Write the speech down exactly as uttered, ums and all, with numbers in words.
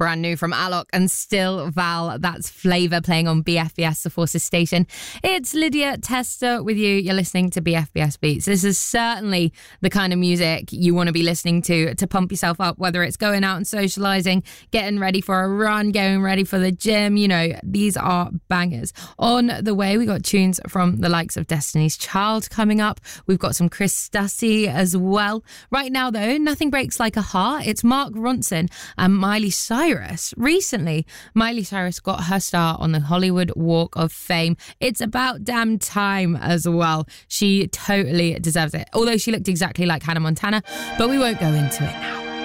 Brand new from Alok and Still Val. That's Flavour playing on B F B S, the Forces station. It's Lydia Tester with you. You're listening to B F B S Beats. This is certainly the kind of music you want to be listening to to pump yourself up, whether it's going out and socialising, getting ready for a run, going ready for the gym. You know, these are bangers. On the way, we got tunes from the likes of Destiny's Child coming up. We've got some Chris Stassi as well. Right now, though, Nothing Breaks Like a Heart. It's Mark Ronson and Miley Cyrus. Recently, Miley Cyrus got her start on the Hollywood Walk of Fame. It's about damn time as well. She totally deserves it. Although she looked exactly like Hannah Montana, but we won't go into it now.